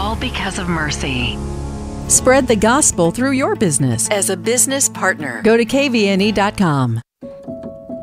all because of mercy. Spread the gospel through your business as a business partner. Go to kvne.com.